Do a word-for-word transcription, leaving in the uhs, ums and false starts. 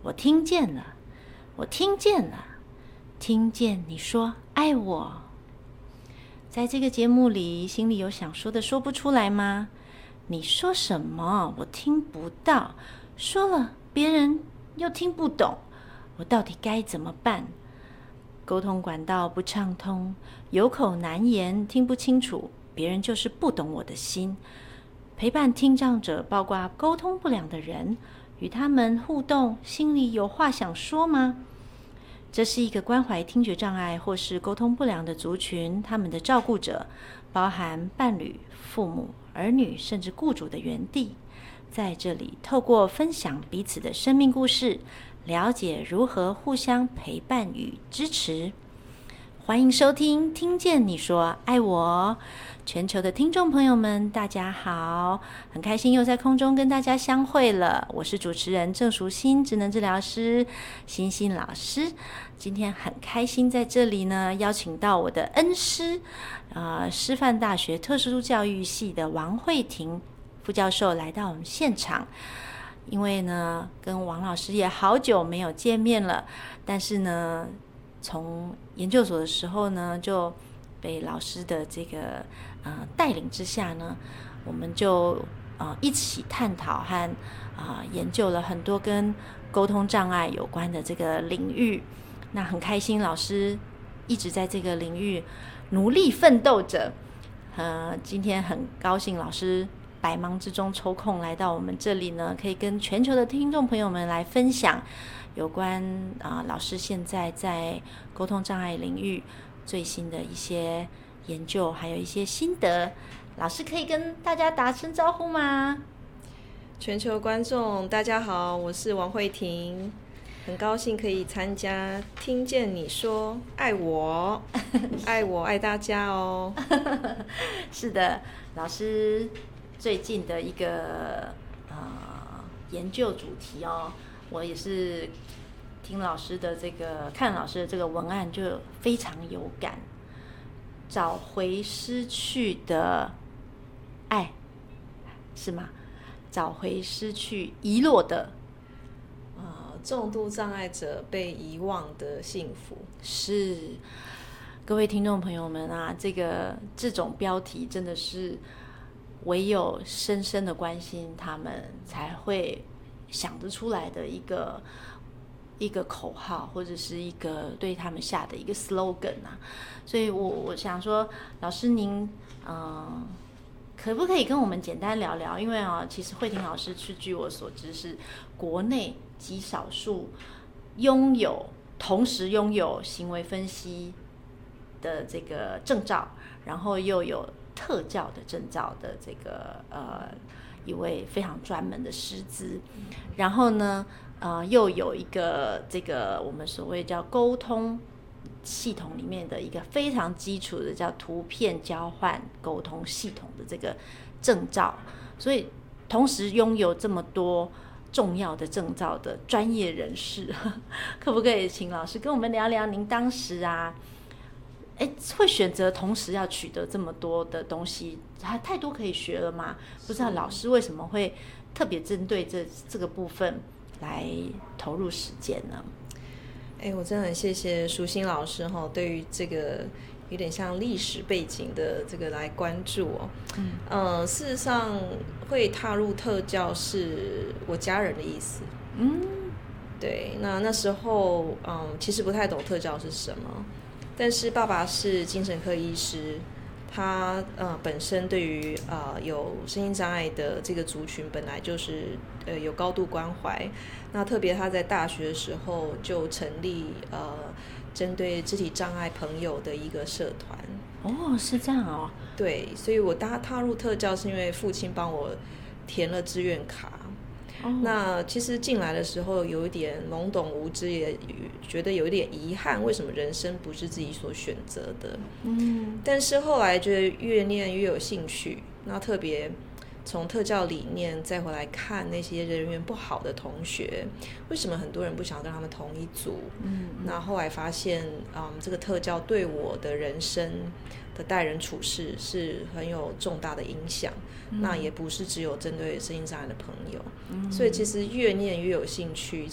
我听见了，我听见了，听见你说爱我。在这个节目里，心里有想说的说不出来吗？你说什么？我听不到，说了别人又听不懂，我到底该怎么办？沟通管道不畅通，有口难言，听不清楚，别人就是不懂我的心。陪伴听障者，包括沟通不良的人，与他们互动，心里有话想说吗？这是一个关怀听觉障碍或是沟通不良的族群，他们的照顾者，包含伴侣、父母、儿女，甚至雇主的园地。在这里，透过分享彼此的生命故事，了解如何互相陪伴与支持。欢迎收听听见你说爱我。全球的听众朋友们大家好，很开心又在空中跟大家相会了。我是主持人郑淑欣，职能治疗师欣欣老师。今天很开心在这里呢，邀请到我的恩师呃，师范大学特殊教育系的王慧婷副教授来到我们现场。因为呢跟王老师也好久没有见面了，但是呢从研究所的时候呢，就被老师的这个呃带领之下呢，我们就呃一起探讨和啊、呃、研究了很多跟沟通障碍有关的这个领域。那很开心，老师一直在这个领域努力奋斗着。呃，今天很高兴，老师百忙之中抽空来到我们这里呢，可以跟全球的听众朋友们来分享有关啊、呃、老师现在在沟通障碍领域最新的一些研究，还有一些心得。老师可以跟大家打声招呼吗？ 全球观众大家好，我是王慧婷，很高兴可以参加听见你说爱我爱我爱大家哦。 是的，老师最近的一个呃研究主题哦，我也是听老师的这个看老师的这个文案就非常有感，找回失去的爱，是吗？找回失去遗落的呃，重度障碍者被遗忘的幸福。 是。各位听众朋友们啊，这个这种标题真的是唯有深深的关心他们才会想得出来的一个一个口号，或者是一个对他们下的一个 slogan 啊。所以我我想说，老师您嗯、呃，可不可以跟我们简单聊聊？因为啊，其实慧婷老师是据我所知是国内极少数拥有同时拥有行为分析的这个证照，然后又有特教的证照的这个呃一位非常专门的师资，然后呢呃又有一个这个我们所谓叫沟通系统里面的一个非常基础的叫图片交换沟通系统的这个证照，所以同时拥有这么多重要的证照的专业人士，可不可以请老师跟我们聊聊您当时啊哎，会选择同时要取得这么多的东西，还太多可以学了吗？不知道老师为什么会特别针对这这个部分来投入实践呢？ 哎，我真的很谢谢淑欣老师哈，对于这个有点像历史背景的这个来关注哦。嗯，呃，事实上会踏入特教是我家人的意思。嗯，对，那那时候嗯，其实不太懂特教是什么。但是爸爸是精神科医师，他呃本身对于呃有身心障碍的这个族群本来就是呃有高度关怀，那特别他在大学的时候就成立呃针对肢体障碍朋友的一个社团。 哦，是这样哦。 对，所以我踏踏入特教是因为父亲帮我填了志愿卡。那其实进来的时候有一点懵懂无知，也觉得有一点遗憾，为什么人生不是自己所选择的？嗯，但是后来觉得越念越有兴趣，那特别从特教理念再回来看那些人缘不好的同学，为什么很多人不想跟他们同一组？嗯，那后来发现，嗯，这个特教对我的人生的待人处事是很有重大的影响。嗯，那也不是只有针对身心障碍的朋友。嗯，所以其实越念越有兴趣。